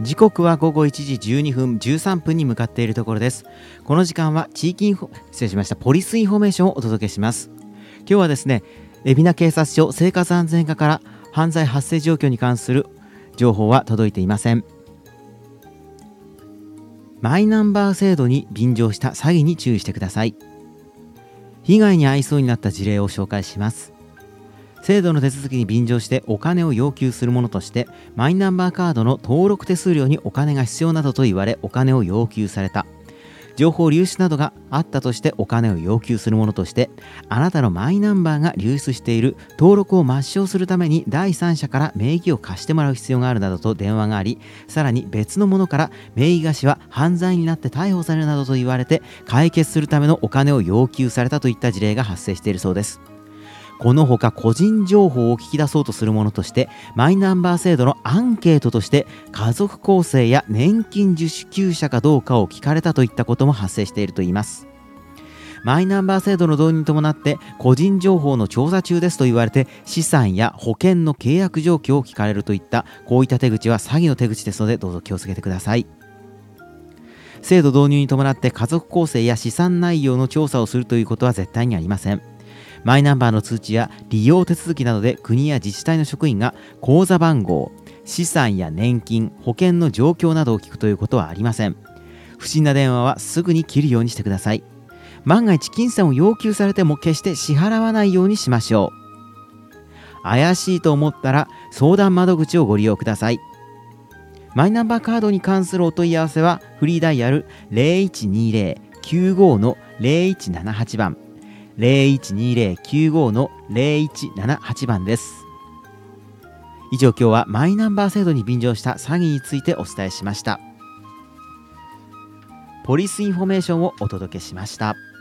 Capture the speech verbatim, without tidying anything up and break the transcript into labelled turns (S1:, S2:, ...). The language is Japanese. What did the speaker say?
S1: 時刻はごごいちじじゅうにふんじゅうさんぷんに向かっているところです。この時間は地域インフォ失礼しましたポリスインフォメーションをお届けします。今日はですね、海老名警察署生活安全課から犯罪発生状況に関する情報は届いていません。マイナンバー制度に便乗した詐欺に注意してください。被害に遭いそうになった事例を紹介します。制度の手続きに便乗してお金を要求するものとして、マイナンバーカードの登録手数料にお金が必要などと言われお金を要求された。情報流出などがあったとしてお金を要求するものとして、あなたのマイナンバーが流出している登録を抹消するために第三者から名義を貸してもらう必要があるなどと電話があり、さらに別のものから名義貸しは犯罪になって逮捕されるなどと言われて解決するためのお金を要求されたといった事例が発生しているそうです。このほか個人情報を聞き出そうとするものとして、マイナンバー制度のアンケートとして家族構成や年金受給者かどうかを聞かれたといったことも発生しているといいます。マイナンバー制度の導入に伴って個人情報の調査中ですと言われて資産や保険の契約状況を聞かれるといったこういった手口は詐欺の手口ですので、どうぞ気をつけてください。制度導入に伴って家族構成や資産内容の調査をするということは絶対にありません。マイナンバーの通知や利用手続きなどで国や自治体の職員が口座番号、資産や年金、保険の状況などを聞くということはありません。不審な電話はすぐに切るようにしてください。万が一金銭を要求されても決して支払わないようにしましょう。怪しいと思ったら相談窓口をご利用ください。マイナンバーカードに関するお問い合わせはフリーダイヤル ゼロいちにゼロ きゅうご ゼロいちななはち 番ゼロいちにゼロ きゅうご ゼロいちななはち 番です。以上、今日はマイナンバー制度に便乗した詐欺についてお伝えしました。ポリスインフォメーションをお届けしました。